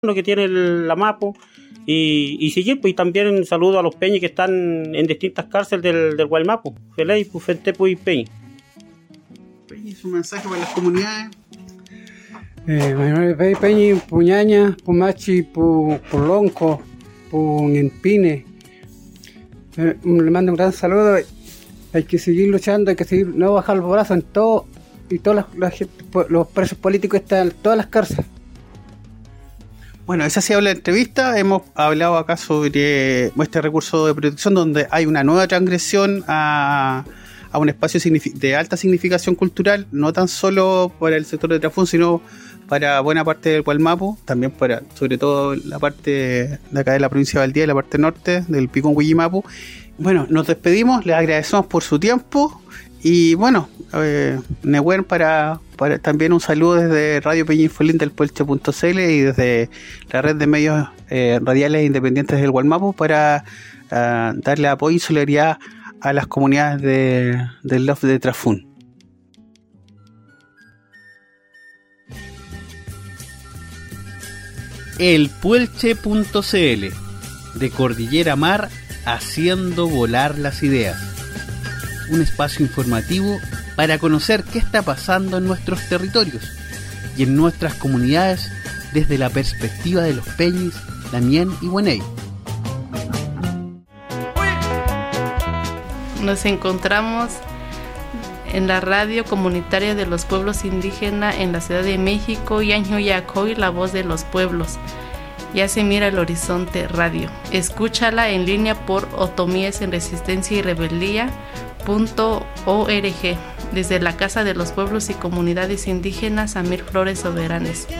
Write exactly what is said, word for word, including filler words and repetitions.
que tiene el, la MAPO y, y seguir, pues, y también saludo a los peñis que están en distintas cárceles del, del Guaymapo, Feley, Pufentepo y Peñi. Peñi, su mensaje para las comunidades. Eh, Manuel Peñi, Peñi, Puñaña, Pumachi, Pu, Pulonco, Puñempine. Eh, le mando un gran saludo. Hay que seguir luchando, hay que seguir, no bajar los brazos en todo, y todas las, la gente, los presos políticos están en todas las cárceles. Bueno, esa sí habla de entrevista. Hemos hablado acá sobre este recurso de protección donde hay una nueva transgresión a, a un espacio de alta significación cultural, no tan solo para el sector de Trafún, sino para buena parte del Gualmapu, también para, sobre todo, la parte de acá de la provincia de Valdivia, la parte norte del Picón Huillimapu. Bueno, nos despedimos, les agradecemos por su tiempo y bueno, eh, Nehuen para, para también un saludo desde Radio Peñi Infolín del Puelche punto c l y desde la red de medios eh, radiales independientes del Gualmapu para uh, darle apoyo y solidaridad a las comunidades de, del Loft de Trafún. El Puelche punto c l, de Cordillera a Mar, haciendo volar las ideas. Un espacio informativo para conocer qué está pasando en nuestros territorios y en nuestras comunidades desde la perspectiva de los Peñis, Lamien y Hueney. Nos encontramos en la radio comunitaria de los pueblos indígenas en la Ciudad de México, Yanhuyacoy, la voz de los pueblos. Ya se mira el horizonte radio. Escúchala en línea por otomíes en resistencia y rebeldía punto org desde la Casa de los Pueblos y Comunidades Indígenas Amir Flores Soberanes.